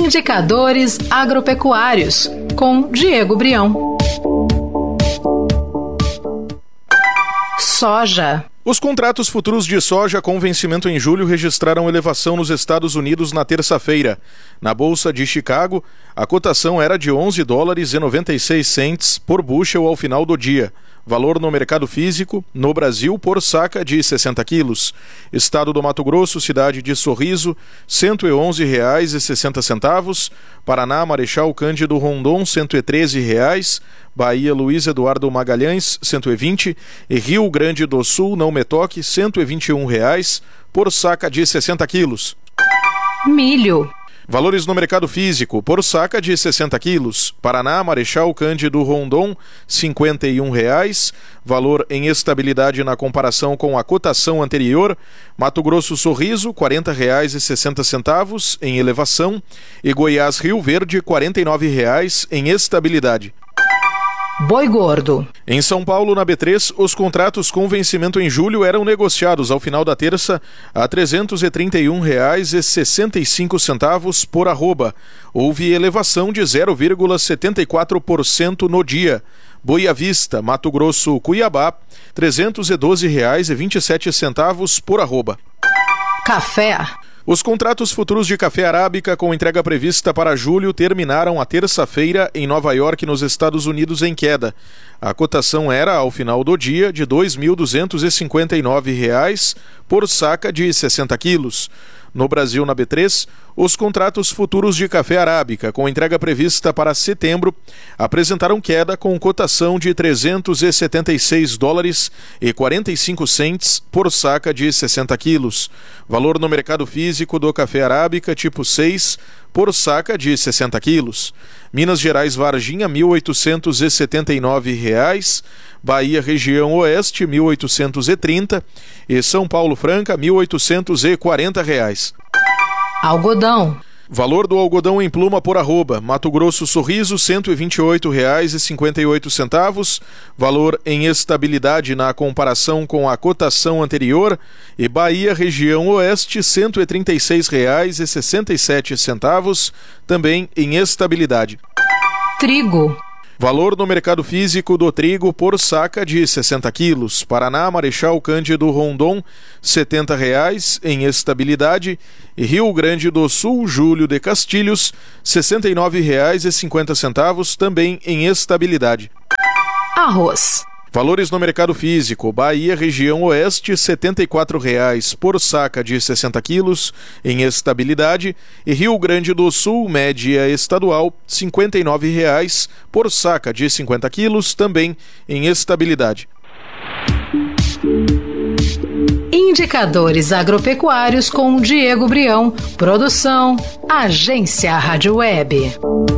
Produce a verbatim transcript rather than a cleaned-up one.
Indicadores agropecuários, com Diego Brião. Soja. Os contratos futuros de soja com vencimento em julho registraram elevação nos Estados Unidos na terça-feira. Na Bolsa de Chicago, a cotação era de onze dólares e noventa e seis centavos por bushel ao final do dia. Valor no mercado físico, no Brasil, por saca de sessenta quilos. Estado do Mato Grosso, cidade de Sorriso, cento e onze reais e sessenta centavos. Paraná, Marechal Cândido Rondon, cento e treze reais. Bahia, Luiz Eduardo Magalhães, cento e vinte. E Rio Grande do Sul, Não Me Toque, cento e vinte e um reais por saca de sessenta quilos. Milho. Valores no mercado físico, por saca de sessenta quilos. Paraná, Marechal Cândido Rondon, cinquenta e um reais. Valor em estabilidade na comparação com a cotação anterior. Mato Grosso Sorriso, quarenta reais e sessenta centavos em elevação. E Goiás Rio Verde, quarenta e nove reais em estabilidade. Boi gordo. Em São Paulo, na B três, os contratos com vencimento em julho eram negociados ao final da terça a trezentos e trinta e um reais e sessenta e cinco centavos por arroba. Houve elevação de zero vírgula setenta e quatro por cento no dia. Boi à vista, Mato Grosso, Cuiabá, trezentos e doze reais e vinte e sete centavos por arroba. Café. Os contratos futuros de café arábica com entrega prevista para julho terminaram a terça-feira em Nova York, nos Estados Unidos, em queda. A cotação era, ao final do dia, de dois mil duzentos e cinquenta e nove reais por saca de sessenta quilos. No Brasil, na B três, os contratos futuros de café arábica com entrega prevista para setembro apresentaram queda com cotação de trezentos e setenta e seis dólares e quarenta e cinco centavos por saca de sessenta quilos. Valor no mercado físico do café arábica tipo seis por saca de sessenta quilos. Minas Gerais Varginha, mil oitocentos e setenta e nove reais. Bahia Região Oeste, mil oitocentos e trinta. E São Paulo Franca, mil oitocentos e quarenta reais. Algodão. Valor do algodão em pluma por arroba. Mato Grosso Sorriso, cento e vinte e oito reais e cinquenta e oito centavos. Valor em estabilidade na comparação com a cotação anterior. E Bahia Região Oeste, cento e trinta e seis reais e sessenta e sete centavos, também em estabilidade. Trigo. Valor no mercado físico do trigo por saca de sessenta quilos. Paraná, Marechal Cândido Rondon, setenta reais em estabilidade. E Rio Grande do Sul, Júlio de Castilhos, sessenta e nove reais e cinquenta centavos, também em estabilidade. Arroz. Valores no mercado físico. Bahia, Região Oeste, setenta e quatro reais por saca de sessenta quilos, em estabilidade. E Rio Grande do Sul, média estadual, cinquenta e nove reais por saca de cinquenta quilos, também em estabilidade. Indicadores agropecuários com Diego Brião. Produção, Agência Rádio Web.